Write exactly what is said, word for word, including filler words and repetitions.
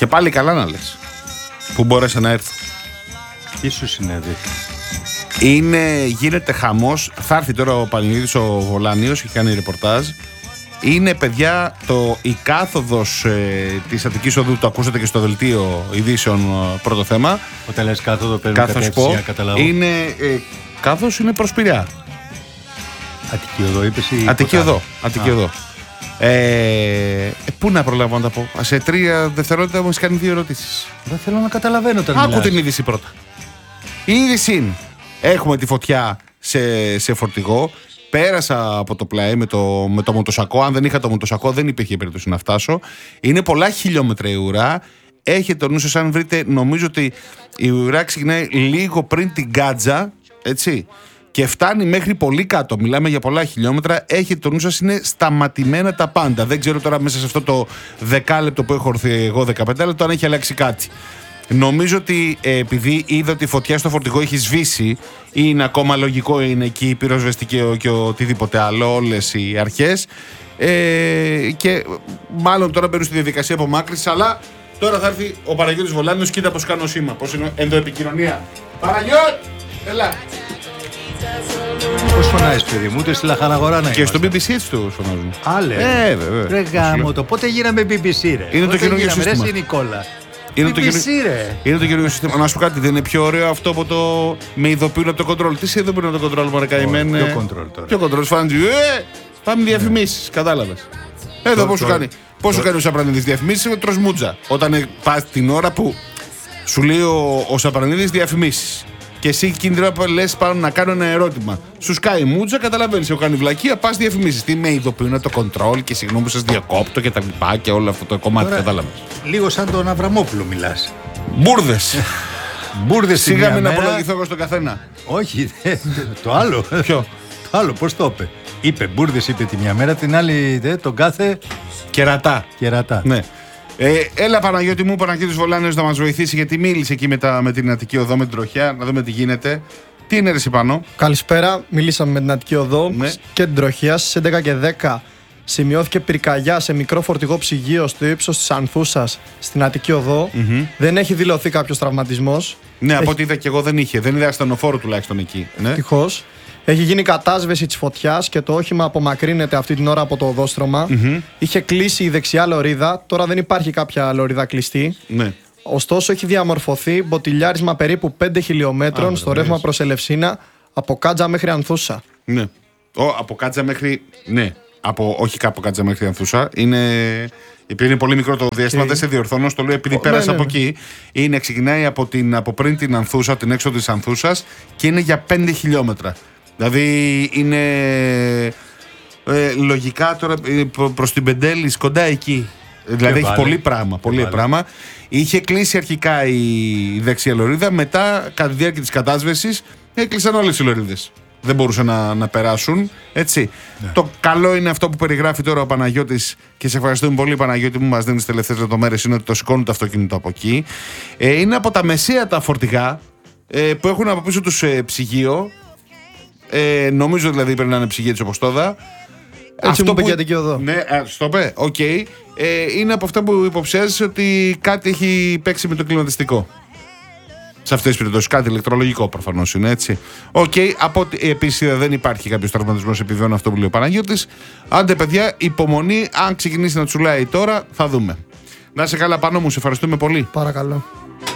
Και πάλι καλά να λες που μπόρεσα να έρθω. Τι σου συνέβη? Είναι, γίνεται χαμός. Θα έρθει τώρα ο Παναγιώτης ο Βολάνιος και κάνει ρεπορτάζ. Είναι, παιδιά, το, η κάθοδος ε, της Αττικής Οδού, το ακούσατε και στο δελτίο ειδήσεων, ε, πρώτο θέμα. Όταν λες κάθοδο παίρνει κατεύθυνση, καταλάβω. Είναι, ε, κάθοδος είναι προς Πειραιά. Αττική Οδό είπες ή Αττική Οδό, Αττική Οδό. Ε, πού να προλάβω να τα πω? Σε τρία δευτερόλεπτα μου έχεις κάνει δύο ερωτήσεις. Δεν θέλω να καταλαβαίνω όταν Άκου μιλάς. την είδηση πρώτα. Η είδηση είναι: έχουμε τη φωτιά σε, σε φορτηγό. Πέρασα από το πλάι με το, με το μοτοσακό. Αν δεν είχα το μοτοσακό, δεν υπήρχε περίπτωση να φτάσω. Είναι πολλά χιλιόμετρα η ουρά. Έχετε το νου σας, αν βρείτε, νομίζω ότι η ουρά ξεκινάει λίγο πριν την Γκάτζα. Έτσι. Και φτάνει μέχρι πολύ κάτω. Μιλάμε για πολλά χιλιόμετρα. Έχετε το νου σας, είναι σταματημένα τα πάντα. Δεν ξέρω τώρα μέσα σε αυτό το δεκάλεπτο που έχω ορθεί εγώ, δεκαπέντε λεπτό, αν έχει αλλάξει κάτι. Νομίζω ότι ε, επειδή είδα ότι η φωτιά στο φορτηγό έχει σβήσει, ή είναι ακόμα λογικό, είναι εκεί η πυροσβεστική και οτιδήποτε άλλο, όλες οι αρχές. Ε, και μάλλον τώρα μπαίνουν στη διαδικασία απομάκρυνσης, αλλά τώρα θα έρθει ο Παναγιώτης Βολάνιος. Κοίτα πώς κάνω σήμα, πώς είναι ενδοεπικοινωνία. Παναγιώτη, έλα. Πώς φωνάζεις, παιδί μου, ούτε στη Λαχαναγορά να Και είμαστε. στο μπι μπι σι έτσι του φωνάζουν. Άλλε. Ε, βέβαια. Ρε γάμο το, πότε γίναμε μπι μπι σι ρε? Είναι το Πότε καινούργιο γίναμε, σύστημα. Ρε η Νικόλα. Είναι το, μπι μπι σι, καινούργιο... ρε. είναι το καινούργιο σύστημα. Να σου πω κάτι, δεν είναι πιο ωραίο αυτό από το. Με ειδοποιούν από το κοντρόλ. Τι σε ειδοποιούν από το κοντρόλ, μωρέ καημένε. Ποιο κοντρόλ τώρα? Ποιο κοντρόλ, φάνηκε. Ε, πάμε διαφημίσεις, κατάλαβες. Εδώ πώς σου κάνει. Πώς σου κάνει ο Σαπρανίδης διαφημίσεις, τρως μούτζα. Όταν πας την ώρα που σου λέει ο, ο Σαπρανίδης διαφημίσεις. Και εσύ κίνδυνο που λες πάνω να κάνω ένα ερώτημα. Σου σκάει μούτζα, καταλαβαίνεις. Έχω κάνει βλακεία, πας διαφημίσεις. Τι με ειδοποιούν το κοντρόλ και συγγνώμη που σας διακόπτω και τα λοιπά και όλο αυτό το κομμάτι, Τώρα, κατάλαβες. λίγο σαν τον Αβραμόπουλο μιλάς. Μπούρδες. Μπούρδες στη Σιγά μία μην μέρα. απολογηθώ εγώ στον καθένα. Όχι, δε, το άλλο. Ποιο? Το άλλο, πώς το είπε? Είπε μπούρδες, είπε τη μια μέρα, την άλλη δε, τον κάθε Κερατά. κερατά. Ναι. Ε, έλα Παναγιώτη μου, Παναγιώτης Βολάνιος να μας βοηθήσει, γιατί μίλησε εκεί με, τα, με την Αττική Οδό, με την τροχιά, να δούμε τι γίνεται. Τι είναι ρε εσύ πάνω? Καλησπέρα. Μιλήσαμε με την Αττική Οδό Ναι. και την τροχιά. Στις έντεκα και δέκα σημειώθηκε πυρκαγιά σε μικρό φορτηγό ψυγείο στο ύψος της Ανθούσας στην Αττική Οδό. Mm-hmm. Δεν έχει δηλωθεί κάποιος τραυματισμός. Ναι, από Έχει- ό,τι είδα και εγώ δεν είχε. Δεν είδα ασθενοφόρο τουλάχιστον εκεί. Ναι. Ευτυχώς. Έχει γίνει κατάσβεση της φωτιάς και το όχημα απομακρύνεται αυτή την ώρα από το οδόστρωμα. Mm-hmm. Είχε κλείσει η δεξιά λωρίδα. Τώρα δεν υπάρχει κάποια λωρίδα κλειστή. Ναι. Ωστόσο, έχει διαμορφωθεί μποτιλιάρισμα περίπου πέντε χιλιόμετρων Α, στο βέβαια, ρεύμα έτσι. προς Ελευσίνα από Κάτζα μέχρι Ανθούσα. Ναι. Ο, από Κάτζα μέχρι. Ναι. Από, όχι κάπου Κάτζα μέχρι Ανθούσα. Είναι. Επειδή είναι πολύ μικρό το διάστημα, Ε. δεν σε διορθώνω, στο λέω επειδή Ο, πέρασα ναι, ναι, από εκεί. Είναι, ξεκινάει από, την, από πριν την Ανθούσα, την έξοδο της Ανθούσας και είναι για πέντε χιλιόμετρα. Δηλαδή είναι. Ε, λογικά τώρα ε, προ- προς την Πεντέλης, κοντά εκεί. Δηλαδή έχει βάλε. πολύ πράγμα. Πολύ βάλε. πράγμα. Είχε κλείσει αρχικά η δεξιά λωρίδα, μετά κατά τη διάρκεια της κατάσβεσης έκλεισαν όλες οι λωρίδες. Δεν μπορούσαν να, να περάσουν. Έτσι. Το καλό είναι αυτό που περιγράφει τώρα ο Παναγιώτης και σε ευχαριστούμε πολύ, Παναγιώτη, μου μας δίνεις τελευταίες λεπτομέρειες. Είναι ότι το σηκώνουν το αυτοκίνητο από εκεί. Ε, είναι από τα μεσαία τα φορτηγά ε, που έχουν από πίσω τους ε, ψυγείο. Ε, νομίζω δηλαδή πρέπει να είναι ψυγείο της Οποστόδα. Έτσι μου είπε και η Αττική Οδό. Ναι, α, στο είπε. Οκ. Ε, είναι από αυτά που υποψιάζεσαι ότι κάτι έχει παίξει με το κλιματιστικό. Σε αυτές τις περιπτώσεις. Κάτι ηλεκτρολογικό προφανώς είναι, έτσι. Οκ. Από ότι επίσης δεν υπάρχει κάποιος τραυματισμός, επιβεβαιώνω αυτό που λέει ο Παναγιώτης. Άντε, παιδιά, υπομονή. Αν ξεκινήσει να τσουλάει τώρα, θα δούμε. Να είσαι καλά πάνω μου, σε ευχαριστούμε πολύ. Παρακαλώ.